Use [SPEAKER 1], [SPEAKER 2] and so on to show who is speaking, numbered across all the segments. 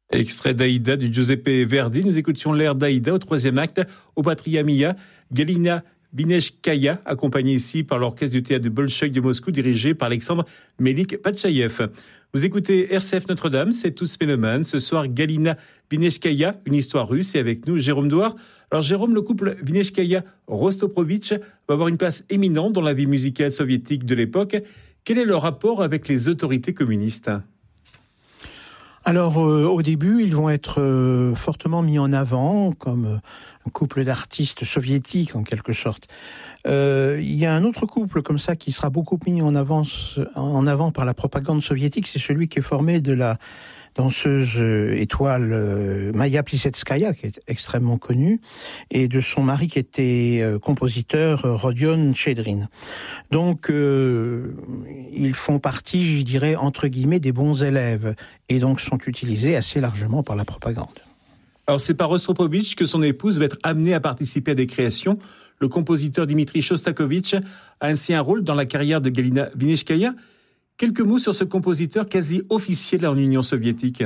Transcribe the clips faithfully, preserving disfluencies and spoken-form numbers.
[SPEAKER 1] Extrait d'Aïda du Giuseppe Verdi. Nous écoutions l'air d'Aïda au troisième acte, au Patria Mia, Galina Vineshkaya, accompagnée ici par l'orchestre du théâtre de Bolchoï de Moscou, dirigé par Alexandre Melik-Pachaïev. Vous écoutez R C F Notre-Dame, c'est tous mélomanes. Ce soir, Galina Vineshkaya, une histoire russe, et avec nous, Jérôme Douard. Alors, Jérôme, le couple Vineshkaya-Rostroprovitch va avoir une place éminente dans la vie musicale soviétique de l'époque. Quel est le rapport avec les autorités communistes ?
[SPEAKER 2] Alors, euh, au début, ils vont être euh, fortement mis en avant comme euh, un couple d'artistes soviétiques, en quelque sorte. Euh, il y a un autre couple comme ça qui sera beaucoup mis en, avance, en avant par la propagande soviétique, c'est celui qui est formé de la danseuse euh, étoile euh, Maya Plisetskaya, qui est extrêmement connue, et de son mari qui était euh, compositeur euh, Rodion Chedrin. Donc, euh, ils font partie, je dirais, entre guillemets, des bons élèves, et donc sont utilisés assez largement par la propagande.
[SPEAKER 1] Alors, c'est par Rostropovitch que son épouse va être amenée à participer à des créations. Le compositeur Dimitri Shostakovich a ainsi un rôle dans la carrière de Galina Vineshkaya. Quelques mots sur ce compositeur quasi officiel en Union soviétique.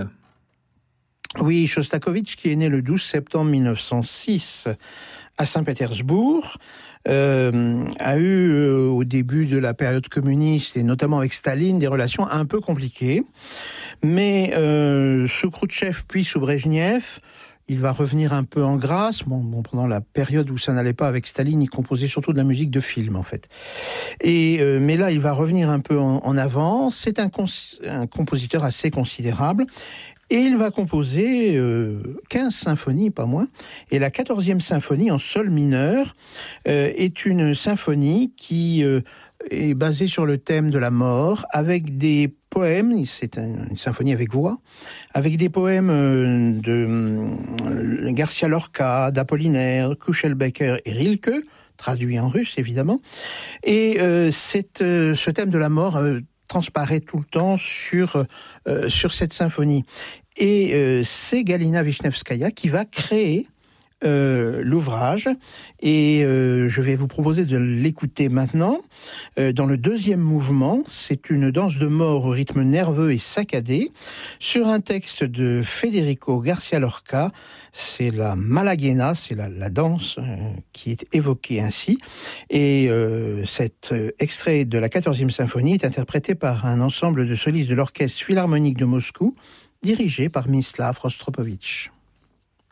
[SPEAKER 2] Oui, Shostakovich, qui est né le douze septembre mille neuf cent six à Saint-Pétersbourg, euh, a eu euh, au début de la période communiste, et notamment avec Staline, des relations un peu compliquées. Mais euh, sous Khrouchtchev puis sous Brejnev, il va revenir un peu en grâce. Bon, bon, pendant la période où ça n'allait pas avec Staline, il composait surtout de la musique de film, en fait. Et euh, mais là, il va revenir un peu en, en avant. C'est un, cons- un compositeur assez considérable. Et il va composer euh, quinze symphonies, pas moins. Et la quatorzième symphonie, en sol mineur, euh, est une symphonie qui euh, est basée sur le thème de la mort, avec des poèmes, c'est une symphonie avec voix, avec des poèmes de Garcia Lorca, d'Apollinaire, Kuchelbecker et Rilke, traduits en russe évidemment. Et euh, cette, euh, ce thème de la mort euh, transparaît tout le temps sur, euh, sur cette symphonie. Et euh, c'est Galina Vishnevskaya qui va créer Euh, l'ouvrage, et euh, je vais vous proposer de l'écouter maintenant. Euh, dans le deuxième mouvement, c'est une danse de mort au rythme nerveux et saccadé, sur un texte de Federico Garcia Lorca. C'est la Malaguena, c'est la, la danse euh, qui est évoquée ainsi, et euh, cet euh, extrait de la quatorzième symphonie est interprété par un ensemble de solistes de l'Orchestre Philharmonique de Moscou, dirigé par Mislav Rostropovitch.